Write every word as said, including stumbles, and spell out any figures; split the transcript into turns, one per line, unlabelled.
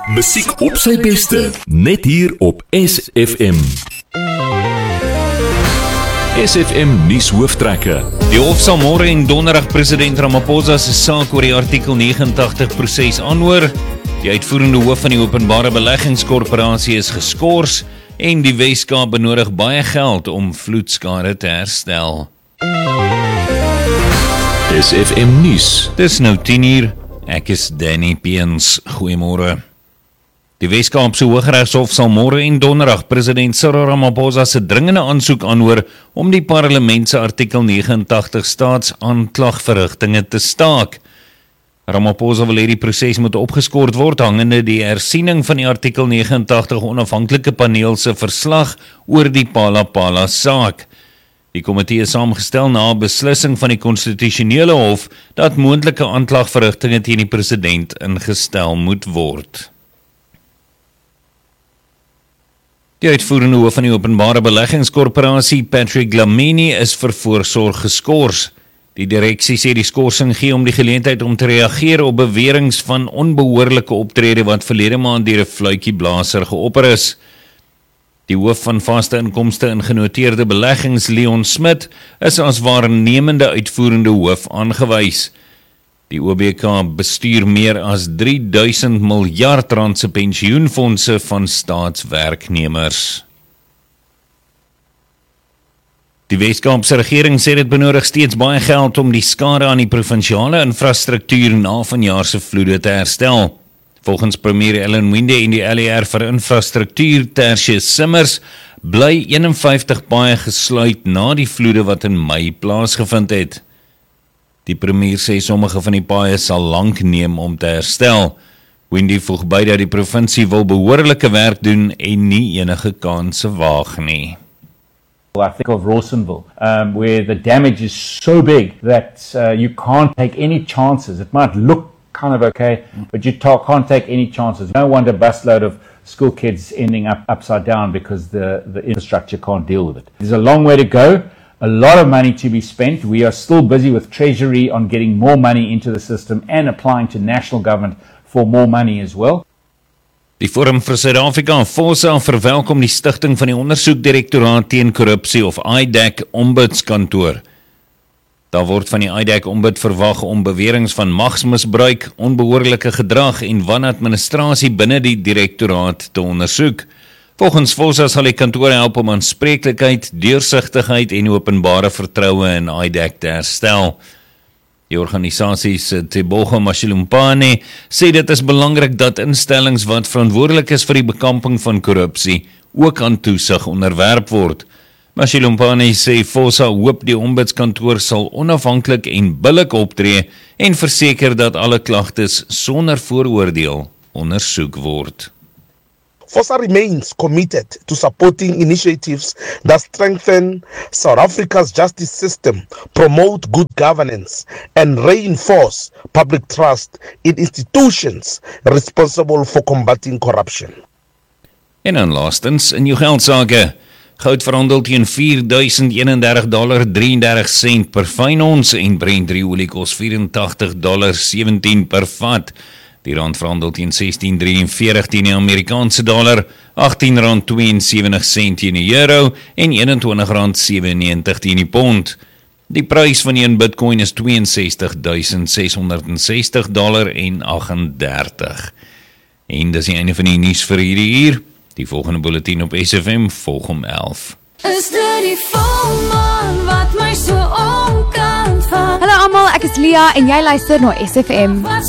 Musiek op sy beste, net hier op S F M. S F M nuus hooftrekke.
Die hof sal môre en donderdag president Ramaphosa se saak oor die artikel nege en tagtig proses aanhoor. Die uitvoerende hoof van die Openbare Beleggingskorporasie is geskort en die Weskaap benodig baie geld om vloedskade te herstel.
S F M nuus.
Dis nou tien uur. Ek is Danny Peens. Goeiemôre. Die Weskaapse Hooggeregshof sal môre en donderdag president Cyril Ramaphosa se dringende aansoek aanhoor om die parlement se artikel nege en tagtig staatsaanklagverrigtinge te staak. Ramaphosa wil hê die proses moet opgeskort word hangende die hersiening van die artikel nege en tagtig onafhanklike paneel se verslag oor die Phala-Phala saak. Die komitee is saamgestel na 'n beslissing van die konstitusionele hof dat moontlike aanklagverrigtinge teen die president ingestel moet word. Die uitvoerende hoof van die Openbare Beleggingskorporasie, Patrick Dlamini, is vir voorsorg geskort. Die direksie sê die skorsing gee om die geleentheid om te reageer op beweringe van onbehoorlike optrede wat verlede maand deur 'n fluitjieblaser geopper is. Die hoof van vaste inkomste en genoteerde beleggings, Leon Smit, is as waarnemende uitvoerende hoof aangewys. Die O B K bestuur meer as drie duisend miljard rand se pensioenfondse van staatswerknemers. Die Weskaapse regering sê dit benodig steeds baie geld om die skade aan die provinsiale infrastruktuur na vanjaar se vloede te herstel. Volgens premier Ellen Winde en die L E R vir infrastruktuur, Tertius Simmers, bly een en vyftig paaie gesluit na die vloede wat in Mei plaasgevind het. Die premier sê sommige van die paaie sal lank neem om te herstel. Winde voeg by dat die provinsie wil behoorlike werk doen en nie enige kanse waag nie.
I think of Rawsonville, um, where the damage is so big that uh, you can't take any chances. It might look kind of okay, but you ta- can't take any chances. No wonder a busload of school kids ending up upside down because the, the infrastructure can't deal with it. There's a long way to go, a lot of money to be spent. We are still busy with Treasury on getting more money into the system and applying to national government for more money as well.
Die Forum vir Suid-Afrika, FOSA, verwelkom die stigting van die Ondersoekdirektoraat teen Korrupsie of I D A C ombudskantoor. Daar word van die I D A C ombud verwag om beweringe van magsmisbruik, onbehoorlike gedrag en wanadministrasie binne die direktoraat te ondersoek. Volgens FOSA sal die kantoor help om aanspreeklikheid, deursigtigheid en openbare vertroue in I D A C te herstel. Die organisasie se Tebogo Mashilumpane sê dit is belangrik dat instellings wat verantwoordelik is vir die bekamping van korrupsie ook aan toesig onderwerp word. Mashilumpane sê FOSA hoop die ombudskantoor sal onafhanklik en billik optree en verseker dat alle klagtes sonder vooroordeel ondersoek word.
FOSA remains committed to supporting initiatives that strengthen South Africa's justice system, promote good governance, and reinforce public trust in institutions responsible for combating corruption.
En dan laastens, in jou geldsake, goud verhandel teen vier duisend eenendertig dollar drieëndertig sent per fyn ons en Brent olie kos vyf agt dollar sewentien per vat. Die rand verhandel teen sestien drieënveertig teen die Amerikaanse dollar, agttien rand tweeënsewentig sent teen die euro en eenentwintig rand sewennegentig teen die pond. Die prys van een Bitcoin is twee ses duisend ses honderd sestig dollar en agt-en-dertig. En dis die einde van die nuus vir hierdie uur. Die volgende bulletin op S F M volg om elf.
Is dit die volmaan wat my so omkant van?
Hallo almal, ek is Lia en jy luister na S F M.